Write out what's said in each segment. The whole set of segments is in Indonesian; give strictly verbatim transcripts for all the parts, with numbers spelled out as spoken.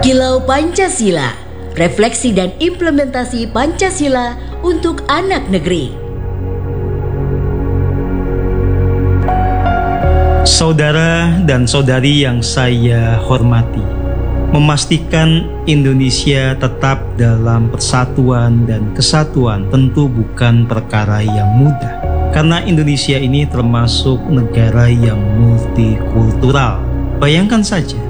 Kilau Pancasila, refleksi dan implementasi Pancasila untuk anak negeri. Saudara dan saudari yang saya hormati, memastikan Indonesia tetap dalam persatuan dan kesatuan tentu bukan perkara yang mudah. Karena Indonesia ini termasuk negara yang multikultural. Bayangkan saja,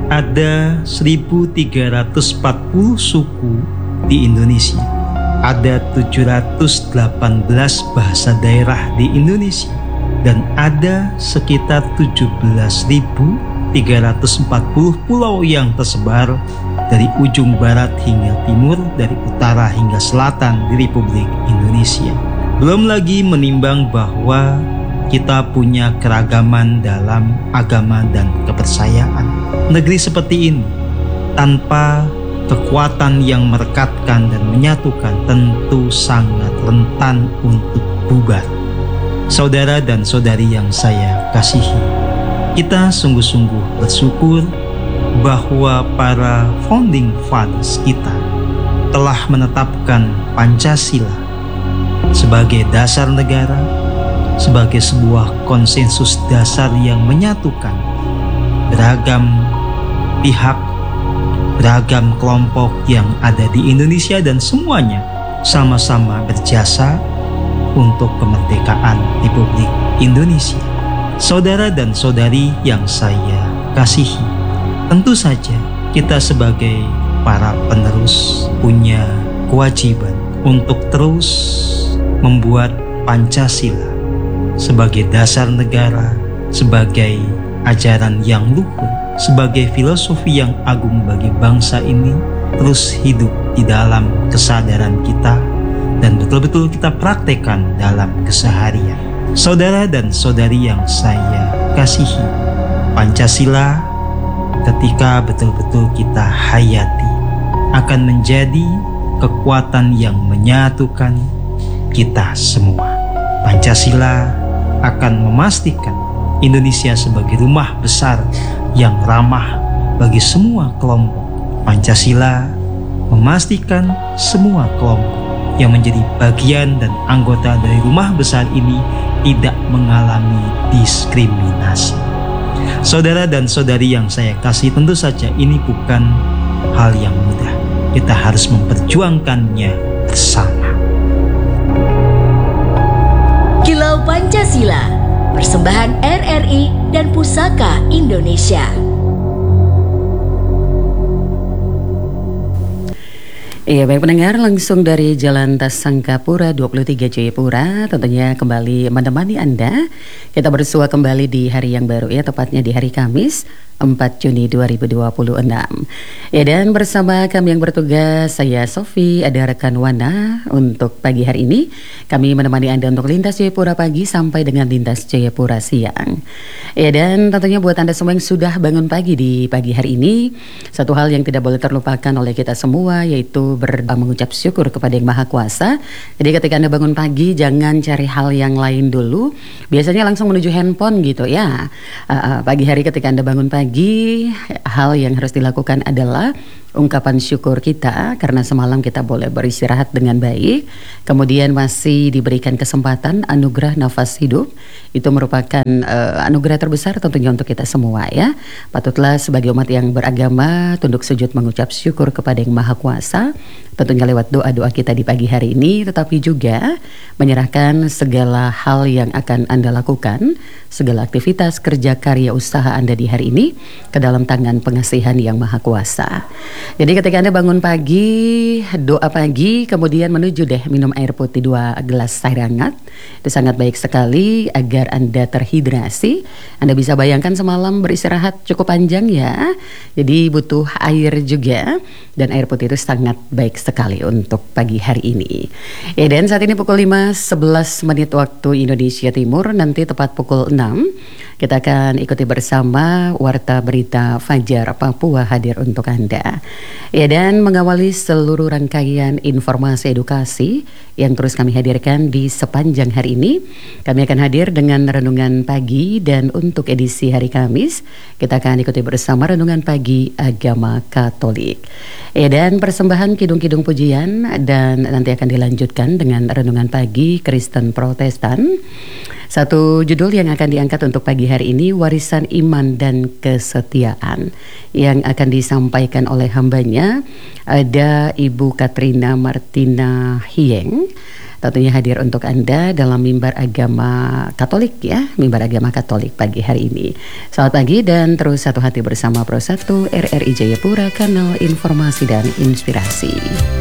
ada seribu tiga ratus empat puluh suku di Indonesia. Ada tujuh ratus delapan belas bahasa daerah di Indonesia. Dan ada sekitar tujuh belas ribu tiga ratus empat puluh pulau yang tersebar dari ujung barat hingga timur, dari utara hingga selatan di Republik Indonesia. Belum lagi menimbang bahwa kita punya keragaman dalam agama dan kepercayaan. Negeri seperti ini tanpa kekuatan yang merekatkan dan menyatukan tentu sangat rentan untuk bubar. Saudara dan saudari yang saya kasihi, kita sungguh-sungguh bersyukur bahwa para founding fathers kita telah menetapkan Pancasila sebagai dasar negara, sebagai sebuah konsensus dasar yang menyatukan beragam pihak, beragam kelompok yang ada di Indonesia, dan semuanya sama-sama berjasa untuk kemerdekaan Republik Indonesia. Saudara dan saudari yang saya kasihi, tentu saja kita sebagai para penerus punya kewajiban untuk terus membuat Pancasila sebagai dasar negara, sebagai ajaran yang luhur, sebagai filosofi yang agung bagi bangsa ini, terus hidup di dalam kesadaran kita dan betul-betul kita praktekkan dalam keseharian. Saudara dan saudari yang saya kasihi, Pancasila ketika betul-betul kita hayati akan menjadi kekuatan yang menyatukan kita semua. Pancasila akan memastikan Indonesia sebagai rumah besar yang ramah bagi semua kelompok. Pancasila memastikan semua kelompok yang menjadi bagian dan anggota dari rumah besar ini tidak mengalami diskriminasi. Saudara dan saudari yang saya kasih, tentu saja ini bukan hal yang mudah. Kita harus memperjuangkannya bersama. Kilau Pancasila, persembahan R R I dan Pusaka Indonesia. Iya, baik pendengar, langsung dari Jalan Tas Sangkapura dua puluh tiga Jayapura, tentunya kembali menemani Anda. Kita bersua kembali di hari yang baru ya, tepatnya di hari Kamis empat Juni dua ribu dua puluh enam. Ya, dan bersama kami yang bertugas, saya Sofi, ada rekan Wana untuk pagi hari ini. Kami menemani Anda untuk lintas Jayapura pagi sampai dengan lintas Jayapura siang. Ya, dan tentunya buat Anda semua yang sudah bangun pagi di pagi hari ini, satu hal yang tidak boleh terlupakan oleh kita semua yaitu berdoa mengucap syukur kepada Yang Maha Kuasa. Jadi ketika Anda bangun pagi, jangan cari hal yang lain dulu. Biasanya langsung menuju handphone gitu ya. Uh, uh, pagi hari ketika Anda bangun pagi, hal yang harus dilakukan adalah ungkapan syukur kita karena semalam kita boleh beristirahat dengan baik, kemudian masih diberikan kesempatan anugerah nafas hidup. Itu merupakan uh, anugerah terbesar tentunya untuk kita semua ya. Patutlah sebagai umat yang beragama tunduk sujud mengucap syukur kepada Yang Maha Kuasa, tentunya lewat doa-doa kita di pagi hari ini, tetapi juga menyerahkan segala hal yang akan Anda lakukan, segala aktivitas kerja karya usaha Anda di hari ini ke dalam tangan pengasihan Yang Maha Kuasa. Jadi ketika Anda bangun pagi, doa pagi, kemudian menuju deh minum air putih dua gelas air hangat. Itu sangat baik sekali agar Anda terhidrasi. Anda bisa bayangkan semalam beristirahat cukup panjang ya. Jadi butuh air juga, dan air putih itu sangat baik sekali untuk pagi hari ini. Ya, dan saat ini pukul lima sebelas menit waktu Indonesia Timur, nanti tepat pukul enam kita akan ikuti bersama Warta Berita Fajar Papua hadir untuk Anda. Ya, dan mengawali seluruh rangkaian informasi edukasi yang terus kami hadirkan di sepanjang hari ini, kami akan hadir dengan renungan pagi, dan untuk edisi hari Kamis kita akan ikuti bersama renungan pagi agama Katolik. Ya, dan persembahan kidung-kidung pujian, dan nanti akan dilanjutkan dengan renungan pagi Kristen Protestan. Satu judul yang akan diangkat untuk pagi hari ini, warisan iman dan kesetiaan, yang akan disampaikan oleh hambanya ada Ibu Katrina Martina Hieng. Tentunya hadir untuk Anda dalam mimbar agama Katolik, ya, mimbar agama Katolik pagi hari ini. Selamat pagi dan terus satu hati bersama Pro satu R R I Jayapura, kanal informasi dan inspirasi.